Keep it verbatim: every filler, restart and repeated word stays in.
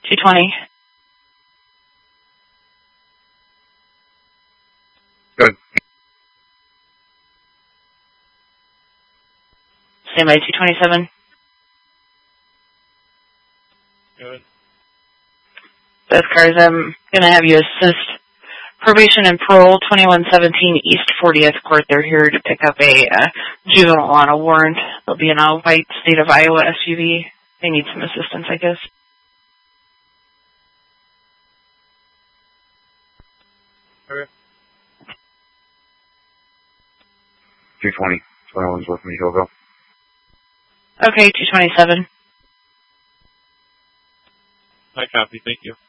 two twenty. Good. Stand by two twenty-seven. Good. Both cars, I'm going to have you assist probation and parole, twenty-one seventeen East fortieth Court. They're here to pick up a uh, juvenile on a warrant. They'll be in a white state of Iowa S U V. They need some assistance, I guess. Okay. two twenty. twenty-one's with me, Hillville. Okay, two twenty-seven. I copy. Thank you.